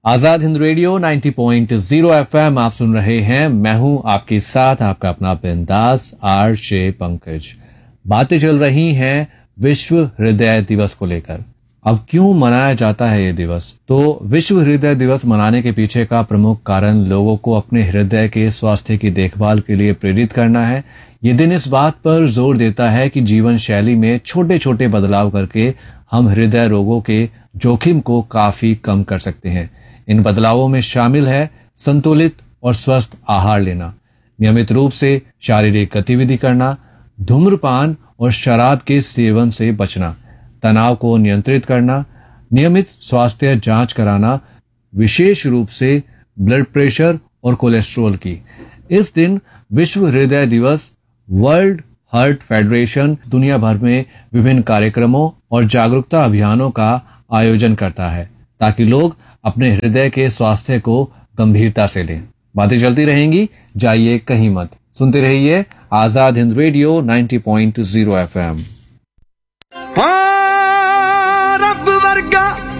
Azad Hind radio 90.0 FM आप सुन रहे हैं। मैं हूं आपके साथ आपका अपना बिंदास आरजे पंकज। बातें चल रही हैं विश्व हृदय दिवस को लेकर। अब क्यों मनाया जाता है ये दिवस? तो विश्व हृदय दिवस मनाने के पीछे का प्रमुख कारण लोगों को अपने हृदय के स्वास्थ्य की देखभाल के लिए प्रेरित करना है। ये दिन इस बात पर जोर देता है कि जीवन शैली में छोटे छोटे बदलाव करके हम हृदय रोगों के जोखिम को काफी कम कर सकते हैं। इन बदलावों में शामिल है संतुलित और स्वस्थ आहार लेना, नियमित रूप से शारीरिक गतिविधि करना, धूम्रपान और शराब के सेवन से बचना, तनाव को नियंत्रित करना, नियमित स्वास्थ्य जांच कराना, विशेष रूप से ब्लड प्रेशर और कोलेस्ट्रॉल की। इस दिन विश्व हृदय दिवस वर्ल्ड हार्ट फेडरेशन दुनिया भर में विभिन्न कार्यक्रमों और जागरूकता अभियानों का आयोजन करता है ताकि लोग अपने हृदय के स्वास्थ्य को गंभीरता से लें। बातें चलती रहेंगी, जाइए कहीं मत, सुनते रहिए आजाद हिंद रेडियो 90.0 एफएम। रब वर्गा